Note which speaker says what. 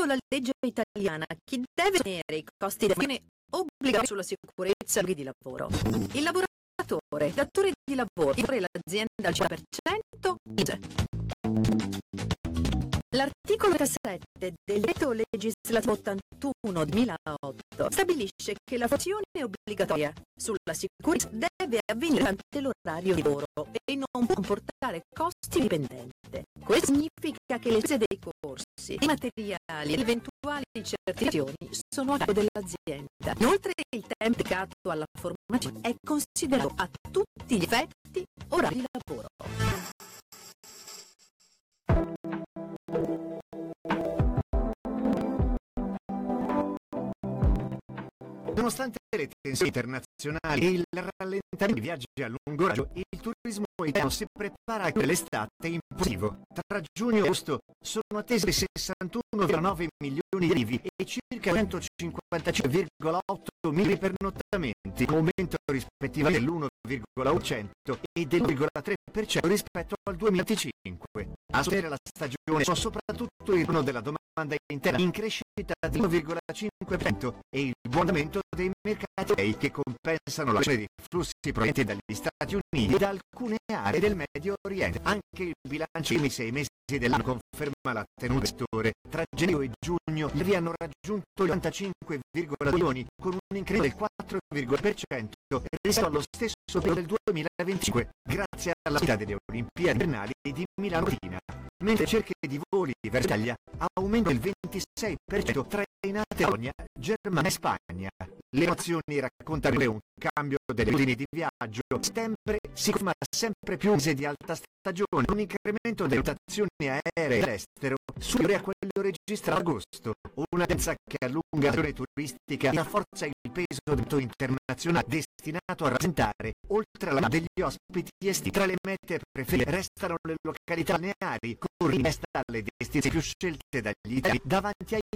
Speaker 1: la legge italiana, chi deve sostenere i costi della obbliga sulla sicurezza di lavoro? Il lavoratore, il datore di lavoro, l'azienda al 100%, L'articolo 37 del decreto legislativo 81/2008 stabilisce che la formazione obbligatoria sulla sicurezza deve avvenire durante l'orario di lavoro e non può comportare costi dipendente. Questo significa che le spese dei corsi, i materiali e eventuali certificazioni sono a capo dell'azienda. Inoltre il tempo dedicato alla formazione è considerato a tutti gli effetti orario di lavoro.
Speaker 2: Nonostante le tensioni internazionali e il rallentamento di viaggi a lungo raggio, il turismo italiano si prepara a l'estate in positivo. Tra giugno e agosto sono attesi 61,9 milioni di arrivi e circa 155,8 milioni di pernottamenti, un aumento rispettivo dell'1,1% e del,3% rispetto al 2025. A sostenere la stagione sono soprattutto il ritorno della domanda interna in crescita dell'1,5% e il buon andamento dei mercati europei che compensano la di flussi provenienti dagli Stati Uniti e da alcune aree del Medio Oriente. Anche il bilancio dei 6 mesi dell'anno conferma la tenuta del settore. Tra gennaio e giugno gli arrivi hanno raggiunto gli 85,2 milioni con un incremento del 4,1% rispetto allo stesso periodo del 2025 grazie alla vita delle Olimpiadi invernali di Milano Cortina, mentre cerche di voli verso l'Italia aumentano del 26% tra trainate a Bologna, Germania e Spagna. Le azioni raccontano un cambio delle abitudini di viaggio. Settembre si conferma sempre più un mese di alta stagione, un incremento delle rotazioni aeree all'estero superiore a quello registrato ad agosto, una tendenza che allunga la stagione turistica e rafforza il peso del turismo internazionale destinato a rappresentare, oltre alla degli ospiti estivi. Tra le mete preferite restano le località balneari, con rimesta alle destinazioni più scelte dagli italiani davanti ai